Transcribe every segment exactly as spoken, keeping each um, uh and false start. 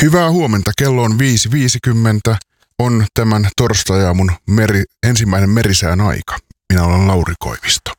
Hyvää huomenta, kello on viisi viisikymmentä, on tämän torstai-aamun meri, ensimmäinen merisään aika. Minä olen Lauri Koivisto.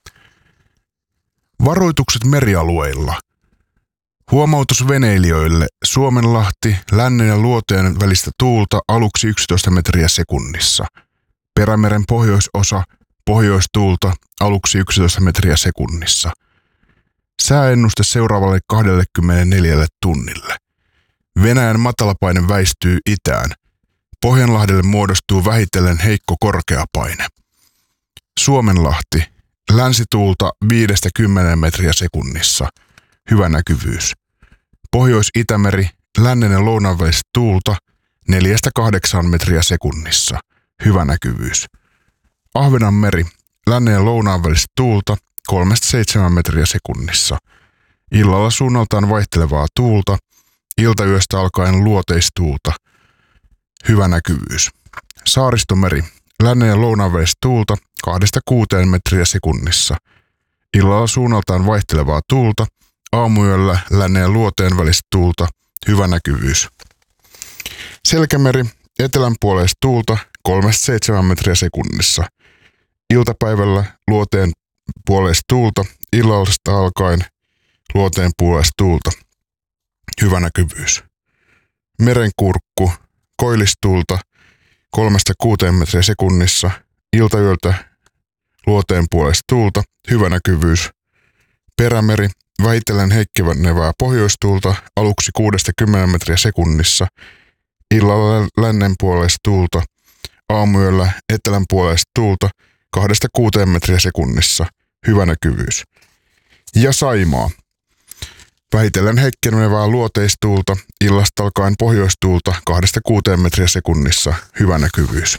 Varoitukset merialueilla. Huomautus veneilijöille. Suomenlahti, lännen ja luoteen välistä tuulta aluksi yksitoista metriä sekunnissa. Perämeren pohjoisosa, pohjoistuulta aluksi yksitoista metriä sekunnissa. Sääennuste seuraavalle kaksikymmentäneljä tunnille. Venäjän matalapaine väistyy itään. Pohjanlahdelle muodostuu vähitellen heikko korkeapaine. Suomenlahti, länsituulta viidestä kymmeneen metriä sekunnissa. Hyvä näkyvyys. Pohjois-Itämeri, lännen ja lounaan välistä tuulta neljästä kahdeksaan metriä sekunnissa. Hyvä näkyvyys. Ahvenanmeri, lännen ja lounaan välistä tuulta kolmesta seitsemään metriä sekunnissa. Illalla suunnaltaan vaihtelevaa tuulta. Iltayöstä alkaen luoteistuulta. Hyvä näkyvyys. Saaristomeri. Lännen ja lounaan välistä tuulta kahdesta kuuteen metriä sekunnissa. Illalla suunnaltaan vaihtelevaa tuulta. Aamuyöllä lännen ja luoteen välistä tuulta. Hyvä näkyvyys. Selkämeri. Etelänpuoleista tuulta kolmesta seitsemään metriä sekunnissa. Iltapäivällä luoteen puoleista tuulta. Illallasta alkaen luoteen puoleista tuulta. Hyvä näkyvyys. Merenkurkku, koillistuulta kolmesta kuuteen metriä sekunnissa. Iltayöltä luoteen puolesta tuulta. Hyvä näkyvyys. Perämeri, vähitellen heikkevänevää pohjoistuulta aluksi kuudesta kymmeneen metriä sekunnissa. Illalla lännen puolesta tuulta. Aamuyöllä etelän puolesta tuulta kahdesta kuuteen metriä sekunnissa. Hyvä näkyvyys. Ja Saimaa. Vähitellen heikkenevää luoteistuulta, illasta alkaen pohjoistuulta kahdesta kuuteen metriä sekunnissa. Hyvä näkyvyys.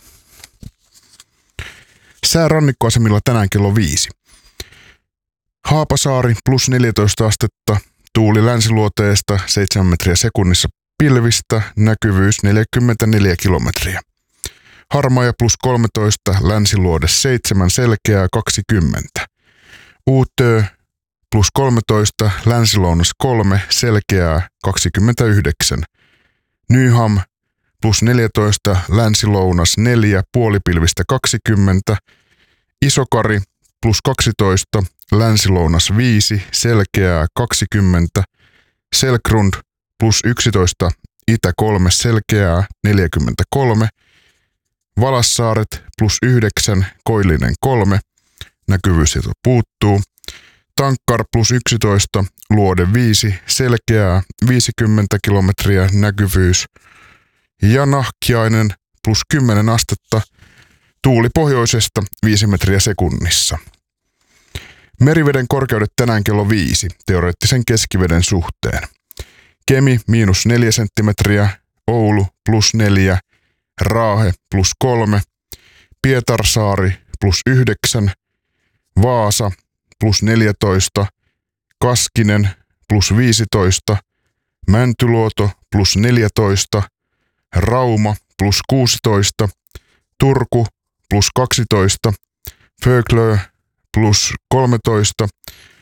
Sää rannikkoasemilla tänään kello viisi. Haapasaari plus neljätoista astetta, tuuli länsiluoteesta seitsemän metriä sekunnissa pilvistä, näkyvyys neljäkymmentäneljä kilometriä. Harmaja plus kolmetoista, länsiluode seitsemän, selkeää kaksikymmentä. Uutö plus kolmetoista, länsilounas kolme, selkeää kaksikymmentäyhdeksän. Nyham plus neljätoista, länsilounas neljä, puolipilvistä kaksikymmentä. Isokari plus kaksitoista, länsilounas viisi, selkeää kaksikymmentä. Selkrund plus yksitoista, itä kolme, selkeää neljäkymmentäkolme. Valassaaret plus yhdeksän, koillinen kolme, näkyvyystieto puuttuu. Tankkar plus yksitoista, luode viisi, selkeää viisikymmentä kilometriä, näkyvyys. Ja Nahkiainen plus kymmenen astetta, tuuli pohjoisesta viisi metriä sekunnissa. Meriveden korkeudet tänään kello viisi, teoreettisen keskiveden suhteen. Kemi miinus neljä senttimetriä, Oulu plus neljä, Raahe plus kolme, Pietarsaari plus yhdeksän, Vaasa plus neljätoista, Kaskinen plus viisitoista, Mäntyluoto plus neljätoista, Rauma plus kuusitoista, Turku plus kaksitoista, Föglö plus kolmetoista,